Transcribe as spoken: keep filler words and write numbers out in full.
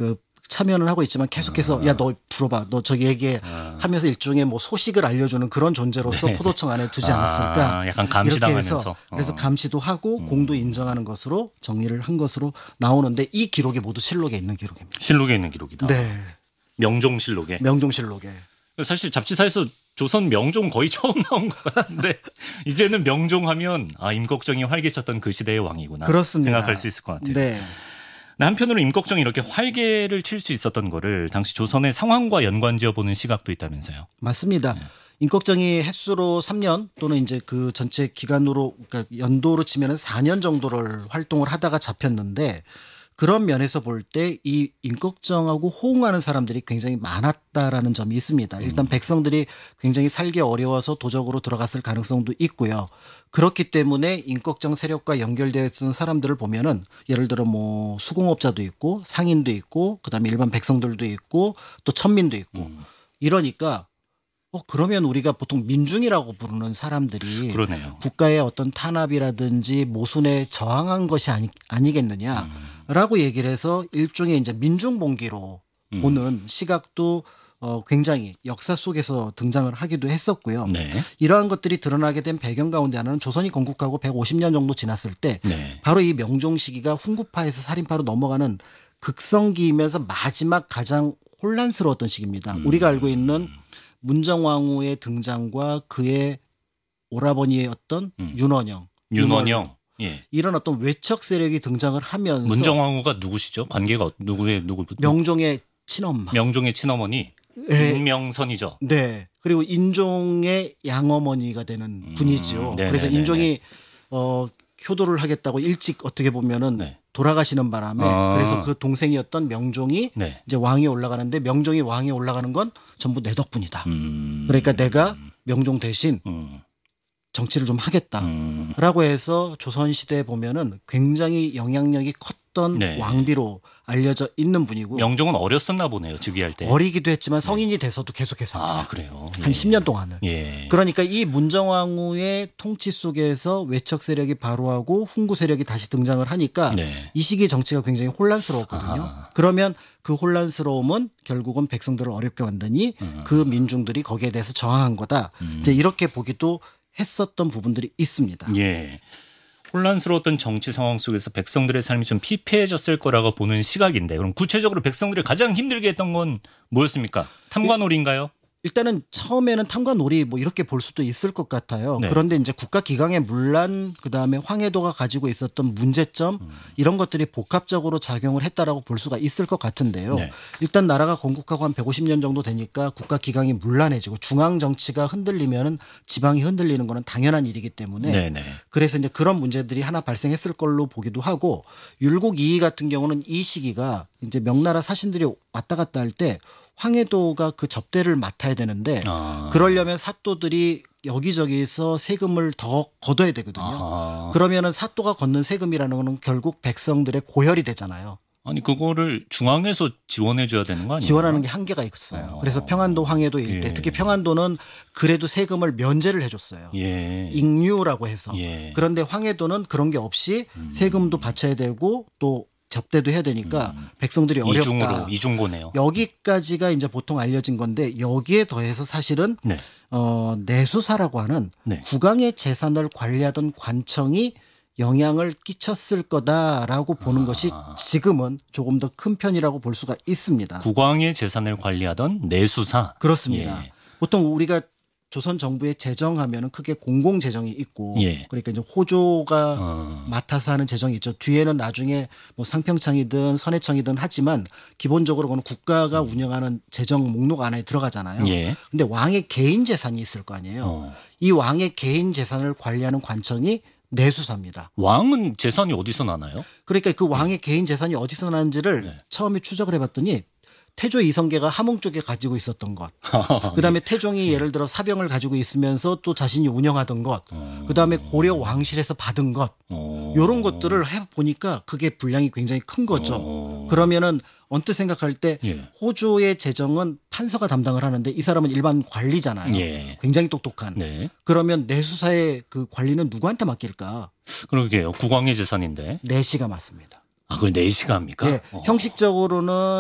그 참여는 하고 있지만 계속해서 아. 야 너 불어봐 너 저기 얘기해 아. 하면서 일종의 뭐 소식을 알려주는 그런 존재로서 네. 포도청 안에 두지 않았을까. 아, 약간 이렇게 감시당하면서. 해서 그래서 어. 감시도 하고 음. 공도 인정하는 것으로 정리를 한 것으로 나오는데 이 기록이 모두 실록에 있는 기록입니다. 실록에 있는 기록이다. 네. 명종실록에. 명종실록에. 사실 잡지사에서 조선 명종 거의 처음 나온 것 같은데 이제는 명종하면 아 임꺽정이 활개쳤던 그 시대의 왕이구나. 그렇습니다. 생각할 수 있을 것 같아요. 네. 한편으로 임꺽정이 이렇게 활개를 칠 수 있었던 거를 당시 조선의 상황과 연관지어 보는 시각도 있다면서요. 맞습니다. 네. 임꺽정이 횟수로 삼 년 또는 이제 그 전체 기간으로 그러니까 연도로 치면은 사 년 정도를 활동을 하다가 잡혔는데 그런 면에서 볼 때 이 임꺽정하고 호응하는 사람들이 굉장히 많았다라는 점이 있습니다. 일단 백성들이 굉장히 살기 어려워서 도적으로 들어갔을 가능성도 있고요. 그렇기 때문에 임꺽정 세력과 연결되어 있는 사람들을 보면은 예를 들어 뭐 수공업자도 있고 상인도 있고 그다음에 일반 백성들도 있고 또 천민도 있고 음. 이러니까 어 그러면 우리가 보통 민중이라고 부르는 사람들이 그러네요. 국가의 어떤 탄압이라든지 모순에 저항한 것이 아니, 아니겠느냐라고 얘기를 해서 일종의 이제 민중봉기로 음. 보는 시각도 어 굉장히 역사 속에서 등장을 하기도 했었고요. 네. 이러한 것들이 드러나게 된 배경 가운데 하나는 조선이 건국하고 백오십 년 정도 지났을 때 네. 바로 이 명종 시기가 훈구파에서 살인파로 넘어가는 극성기이면서 마지막 가장 혼란스러웠던 시기입니다. 음. 우리가 알고 있는 문정왕후의 등장과 그의 오라버니였던 음. 윤원영, 윤원영. 예. 이런 어떤 외척 세력이 등장을 하면서 문정왕후가 누구시죠? 관계가 어- 누구의 누구? 명종의 친엄마, 명종의 친어머니 네. 윤명선이죠. 네, 그리고 인종의 양어머니가 되는 음. 분이죠. 네네네네. 그래서 인종이 어, 효도를 하겠다고 일찍 어떻게 보면은 네. 돌아가시는 바람에 아. 그래서 그 동생이었던 명종이 네. 이제 왕이 올라가는데 명종이 왕이 올라가는 건 전부 내 덕분이다. 음. 그러니까 내가 명종 대신 음. 정치를 좀 하겠다라고 음. 해서 조선시대에 보면은 굉장히 영향력이 컸던 네. 왕비로 알려져 있는 분이고 명종은 어렸었나 보네요. 즉위할 때. 어리기도 했지만 성인이 돼서도 계속해서 아 그래요. 한 십 년 동안을. 예. 그러니까 이 문정왕후의 통치 속에서 외척 세력이 바로하고 훈구 세력이 다시 등장을 하니까 네. 이 시기의 정치가 굉장히 혼란스러웠거든요. 아. 그러면 그 혼란스러움은 결국은 백성들을 어렵게 만드니 음. 그 민중들이 거기에 대해서 저항한 거다. 음. 이제 이렇게 보기도 했었던 부분들이 있습니다. 예. 혼란스러웠던 정치 상황 속에서 백성들의 삶이 좀 피폐해졌을 거라고 보는 시각인데 그럼 구체적으로 백성들이 가장 힘들게 했던 건 뭐였습니까? 탐관오리인가요? 일단은 처음에는 탐관오리 뭐 이렇게 볼 수도 있을 것 같아요. 네. 그런데 이제 국가기강의 문란 그다음에 황해도가 가지고 있었던 문제점 음. 이런 것들이 복합적으로 작용을 했다라고 볼 수가 있을 것 같은데요. 네. 일단 나라가 건국하고 한 백오십 년 정도 되니까 국가기강이 문란해지고 중앙 정치가 흔들리면 지방이 흔들리는 거는 당연한 일이기 때문에 네네. 그래서 이제 그런 문제들이 하나 발생했을 걸로 보기도 하고 율곡 이이 같은 경우는 이 시기가 이제 명나라 사신들이 왔다 갔다 할 때 황해도가 그 접대를 맡아야 되는데 아. 그러려면 사또들이 여기저기서 세금을 더 걷어야 되거든요. 아하. 그러면은 사또가 걷는 세금이라는 거는 결국 백성들의 고혈이 되잖아요. 아니 그거를 중앙에서 지원해 줘야 되는 거 아니에요? 지원하는 게 한계가 있어요. 어. 그래서 평안도 황해도 일대 예. 특히 평안도는 그래도 세금을 면제를 해줬어요. 예. 잉유라고 해서. 예. 그런데 황해도는 그런 게 없이 음. 세금도 바쳐야 되고 또 접대도 해야 되니까 음. 백성들이 어렵다. 이중으로 이중고네요. 여기까지가 이제 보통 알려진 건데 여기에 더해서 사실은 네. 어, 내수사라고 하는 네. 국왕의 재산을 관리하던 관청이 영향을 끼쳤을 거다라고 보는 아. 것이 지금은 조금 더 큰 편이라고 볼 수가 있습니다. 국왕의 재산을 관리하던 내수사. 그렇습니다. 예. 보통 우리가 조선 정부의 재정하면은 크게 공공 재정이 있고 예. 그러니까 이제 호조가 어. 맡아서 하는 재정이 있죠. 뒤에는 나중에 뭐 상평창이든 선해청이든 하지만 기본적으로 그는 국가가 운영하는 재정 목록 안에 들어가잖아요. 예. 근데 왕의 개인 재산이 있을 거 아니에요. 어. 이 왕의 개인 재산을 관리하는 관청이 내수사입니다. 왕은 재산이 어디서 나나요? 그러니까 그 왕의 개인 재산이 어디서 나는지를 네. 처음에 추적을 해봤더니 태조 이성계가 함흥 쪽에 가지고 있었던 것. 그다음에 태종이 예를 들어 사병을 가지고 있으면서 또 자신이 운영하던 것. 어. 그다음에 고려 왕실에서 받은 것. 어. 이런 것들을 해보니까 그게 분량이 굉장히 큰 거죠. 어. 그러면은 언뜻 생각할 때 예. 호주의 재정은 판서가 담당을 하는데 이 사람은 일반 관리잖아요. 예. 굉장히 똑똑한. 네. 그러면 내수사의 그 관리는 누구한테 맡길까? 그러게요. 국왕의 재산인데. 내시가 맞습니다. 아, 그걸 내시가 합니까? 예, 어. 형식적으로는